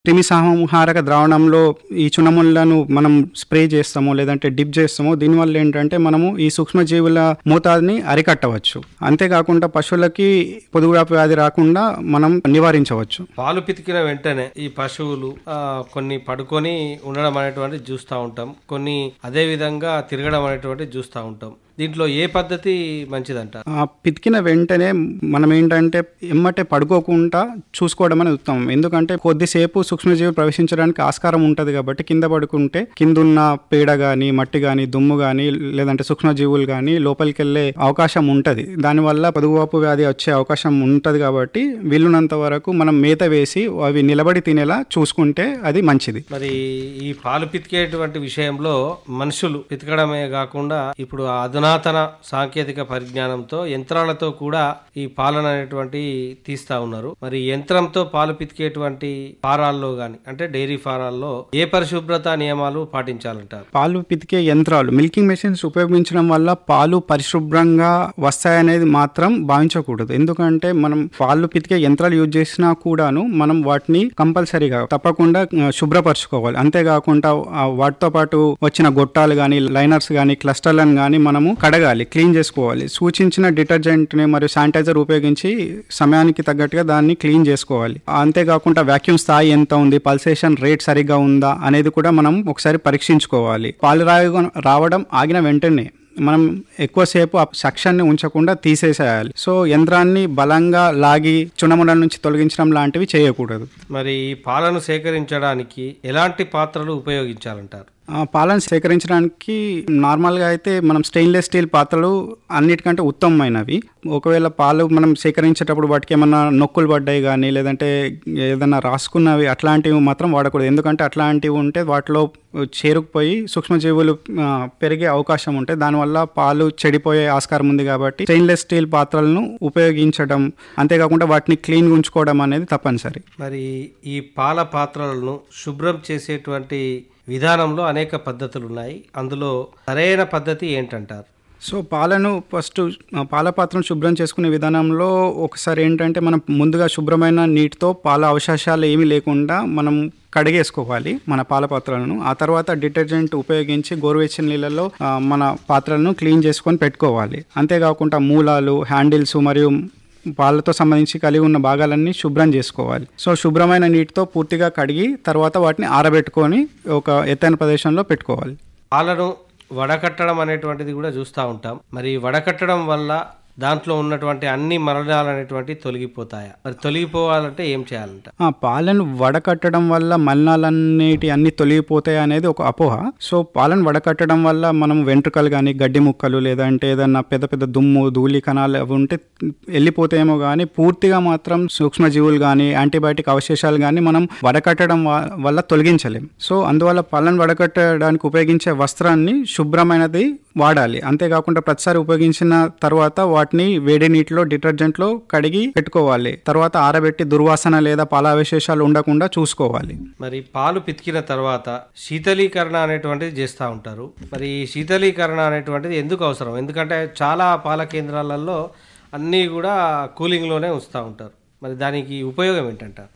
క్రిమి సంహారక ద్రావణంలో ఈ చున్నములను మనం స్ప్రే చేస్తామో లేదంటే డిప్ చేస్తామో దీనివల్ల ఏంటంటే మనము ఈ సూక్ష్మజీవుల మోతాదుని అరికట్టవచ్చు. అంతేకాకుండా పశువులకి పొదుగువ్యాధి వ్యాధి రాకుండా మనం నివారించవచ్చు. పాలు పితికిన వెంటనే ఈ పశువులు కొన్ని పడుకొని ఉండడం అనేటువంటిది చూస్తూ ఉంటాం, కొన్ని అదే విధంగా తిరగడం అనేటువంటిది చూస్తూ ఉంటాం. దీంట్లో ఏ పద్ధతి మంచిదంటారు? పితికిన వెంటనే మనం ఏంటంటే ఎమ్మటే పడుకోకుండా చూసుకోవడం అనేది ఉత్తమం. ఎందుకంటే కొద్దిసేపు సూక్ష్మజీవి ప్రవేశించడానికి ఆస్కారం ఉంటుంది కాబట్టి కింద పడుకుంటే కిందున్న పేడ కానీ మట్టి కానీ దుమ్ము కానీ లేదంటే సూక్ష్మజీవులు కానీ లోపలికి వెళ్ళే అవకాశం ఉంటుంది. దానివల్ల పొదుగువాపు వ్యాధి వచ్చే అవకాశం ఉంటుంది కాబట్టి వీలున్నంత వరకు మనం మేత వేసి అవి నిలబడి తినేలా చూసుకుంటే అది మంచిది. మరి ఈ పాలు పితికేటువంటి విషయంలో మనుషులు పితకడమే కాకుండా ఇప్పుడు అధునాతన సాంకేతిక పరిజ్ఞానంతో యంత్రాలతో కూడా ఈ పాలన అనేటువంటి తీస్తా ఉన్నారు. మరి యంత్రంతో పాలు పితికేటువంటి ఫారాల్లో గాని అంటే డైరీ ఫారాల్లో ఏ పరిశుభ్రత నియమాలు పాటించాలంటారు? పాలు పితికే యంత్రాలు మిల్కింగ్ మెషిన్స్ ఉపయోగించడం వల్ల పాలు పరిశుభ్రంగా వస్తాయనేది మాత్రం భావించకూడదు. ఎందుకంటే మనం పాలు పితికే యంత్రాలు యూజ్ చేసినా కూడాను మనం వాటిని కంపల్సరీగా తప్పకుండా శుభ్రపరచుకోవాలి. అంతేకాకుండా వాటితో పాటు వచ్చిన గొట్టాలు కానీ లైనర్స్ కానీ క్లస్టర్లను కానీ మనము కడగాలి, క్లీన్ చేసుకోవాలి. సూచించిన డిటర్జెంట్ని మరియు శానిటైజర్ ఉపయోగించి సమయానికి తగ్గట్టుగా దాన్ని క్లీన్ చేసుకోవాలి. అంతేకాకుండా వ్యాక్యూమ్ స్థాయి ఎంత ఉంది, పల్సేషన్ రేట్ సరిగ్గా ఉందా అనేది కూడా మనం ఒకసారి పరీక్షించుకోవాలి. పాలు రావడం ఆగిన వెంటనే మనం ఎక్కువసేపు ఆ సెక్షన్ని ఉంచకుండా తీసేసేయాలి. సో యంత్రాన్ని బలంగా లాగి చున్నముల నుంచి తొలగించడం లాంటివి చేయకూడదు. మరి ఈ పాలను సేకరించడానికి ఎలాంటి పాత్రలు ఉపయోగించాలంటారు? పాలను సేకరించడానికి నార్మల్గా అయితే మనం స్టెయిన్లెస్ స్టీల్ పాత్రలు అన్నిటికంటే ఉత్తమమైనవి. ఒకవేళ పాలు మనం సేకరించేటప్పుడు వాటికి ఏమన్నా నొక్కులు పడ్డాయి కానీ లేదంటే ఏదైనా రాసుకున్నవి అట్లాంటివి మాత్రం వాడకూడదు. ఎందుకంటే అట్లాంటివి ఉంటే వాటిలో చేరుకుపోయి సూక్ష్మజీవులు పెరిగే అవకాశం ఉంటాయి. దానివల్ల పాలు చెడిపోయే ఆస్కారం ఉంది కాబట్టి స్టెయిన్లెస్ స్టీల్ పాత్రలను ఉపయోగించడం, అంతేకాకుండా వాటిని క్లీన్గా ఉంచుకోవడం అనేది తప్పనిసరి. మరి ఈ పాల పాత్రలను శుభ్రం చేసేటువంటి విధానంలో అనేక పద్ధతులు ఉన్నాయి. అందులో సరైన పద్ధతి ఏంటంటారు? సో పాలను ఫస్ట్ పాల పాత్రను శుభ్రం చేసుకునే విధానంలో ఒకసారి ఏంటంటే మనం ముందుగా శుభ్రమైన నీటితో పాల అవశేషాలు ఏమీ లేకుండా మనం కడిగేసుకోవాలి మన పాల పాత్రలను. ఆ తర్వాత డిటర్జెంట్ ఉపయోగించి గోరువెచ్చని నీళ్ళలో మన పాత్రలను క్లీన్ చేసుకొని పెట్టుకోవాలి. అంతేకాకుండా మూలాలు, హ్యాండిల్స్ మరియు పాలతో సంబంధించి కలిగి ఉన్న భాగాలన్నీ శుభ్రం చేసుకోవాలి. సో శుభ్రమైన నీటితో పూర్తిగా కడిగి తర్వాత వాటిని ఆరబెట్టుకొని ఒక ఎత్తైన ప్రదేశంలో పెట్టుకోవాలి. పాలను వడకట్టడం అనేటువంటిది కూడా చూస్తూ ఉంటాం. మరి వడకట్టడం వల్ల దాంట్లో ఉన్నటువంటి అన్ని మలినాలు అనేటువంటి తొలగిపోతాయా? మరి తొలగిపోవాలంటే ఏం చేయాలంట? పాలను వడకట్టడం వల్ల మలినాలన్నిటి అన్ని తొలగిపోతాయి అనేది ఒక అపోహ. సో పాలను వడకట్టడం వల్ల మనం వెంట్రుకలు కానీ గడ్డి ముక్కలు లేదంటే ఏదన్నా పెద్ద పెద్ద దుమ్ము ధూళి కణాలు అవి ఉంటే వెళ్ళిపోతాయేమో కానీ పూర్తిగా మాత్రం సూక్ష్మజీవులు కానీ యాంటీబయాటిక్ అవశేషాలు కానీ మనం వడకట్టడం వల్ల తొలగించలేం. సో అందువల్ల పాలను వడకట్టడానికి ఉపయోగించే వస్త్రాన్ని శుభ్రమైనది వాడాలి. అంతేకాకుండా ప్రతిసారి ఉపయోగించిన తర్వాత వాటిని వేడి నీటిలో డిటర్జెంట్లో కడిగి పెట్టుకోవాలి. తర్వాత ఆరబెట్టి దుర్వాసన లేదా పాల అవశేషాలు ఉండకుండా చూసుకోవాలి. మరి పాలు పితికిన తర్వాత శీతలీకరణ అనేటువంటిది చేస్తూ ఉంటారు. మరి ఈ శీతలీకరణ అనేటువంటిది ఎందుకు అవసరం? ఎందుకంటే చాలా పాల కేంద్రాలలో అన్నీ కూడా కూలింగ్లోనే ఉంచుతూ ఉంటారు. మరి దానికి ఉపయోగం ఏంటంటారు?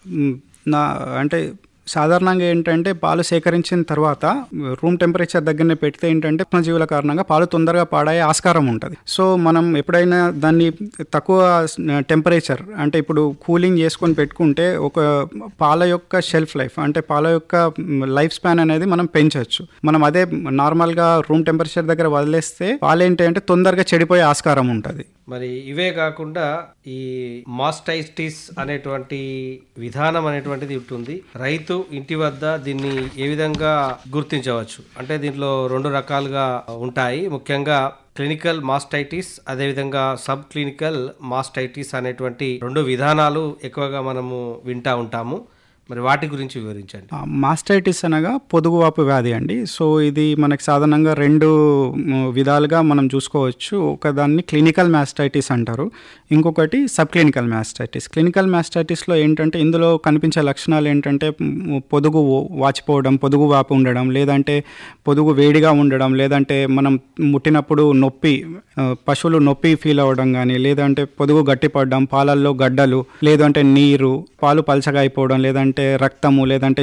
అంటే సాధారణంగా ఏంటంటే పాలు సేకరించిన తర్వాత రూమ్ టెంపరేచర్ దగ్గరనే పెడితే ఏంటంటే సూక్ష్మజీవుల కారణంగా పాలు తొందరగా పాడయ్యే ఆస్కారం ఉంటుంది. సో మనం ఎప్పుడైనా దాన్ని తక్కువ టెంపరేచర్ అంటే ఇప్పుడు కూలింగ్ చేసుకొని పెట్టుకుంటే ఒక పాల యొక్క షెల్ఫ్ లైఫ్ అంటే పాల యొక్క లైఫ్ స్పాన్ అనేది మనం పెంచవచ్చు. మనం అదే నార్మల్గా రూమ్ టెంపరేచర్ దగ్గర వదిలేస్తే పాలు ఏంటంటే తొందరగా చెడిపోయే ఆస్కారం ఉంటుంది. మరి ఇవే కాకుండా ఈ మాస్టైటిస్ అనేటువంటి విధానం అనేటువంటిది ఉంటుంది. రైతు ఇంటి వద్ద దీన్ని ఏ విధంగా గుర్తించవచ్చు? అంటే దీంట్లో 2 రకాలుగా ఉంటాయి. ముఖ్యంగా క్లినికల్ మాస్టైటిస్, అదేవిధంగా సబ్ క్లినికల్ మాస్టైటిస్ అనేటువంటి 2 విధానాలు ఎక్కువగా మనము వింటా ఉంటాము. మరి వాటి గురించి వివరించండి. మాస్టైటిస్ అనగా పొదుగువాపు వ్యాధి అండి. సో ఇది మనకి సాధారణంగా 2 విధాలుగా మనం చూసుకోవచ్చు. ఒకదాన్ని క్లినికల్ మాస్టైటిస్ అంటారు, ఇంకొకటి సబ్ క్లినికల్ మాస్టైటిస్. క్లినికల్ మాస్టైటిస్లో ఏంటంటే ఇందులో కనిపించే లక్షణాలు ఏంటంటే పొదుగు వాచిపోవడం, పొదుగు వాపు ఉండడం, లేదంటే పొదుగు వేడిగా ఉండడం, లేదంటే మనం ముట్టినప్పుడు నొప్పి, పశువులు నొప్పి ఫీల్ అవ్వడం కానీ, లేదంటే పొదుగు గట్టిపడడం, పాలల్లో గడ్డలు, లేదంటే నీరు, పాలు పల్చగా అయిపోవడం, లేదంటే రక్తము, లేదంటే